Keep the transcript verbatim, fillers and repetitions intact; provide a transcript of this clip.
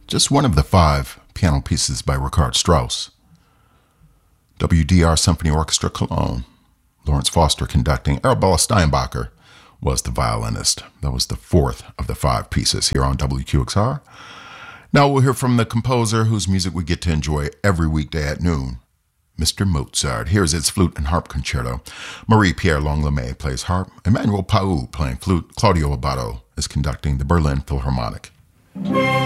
just one of the five piano pieces by Richard Strauss. W D R Symphony Orchestra Cologne, Lawrence Foster conducting. Arabella Steinbacher was the violinist. That was the fourth of the five pieces here on W Q X R. Now we'll hear from the composer whose music we get to enjoy every weekday at noon, Mister Mozart. Here's its flute and harp concerto. Marie-Pierre Longlame plays harp. Emmanuel Pau playing flute. Claudio Abbado is conducting the Berlin Philharmonic.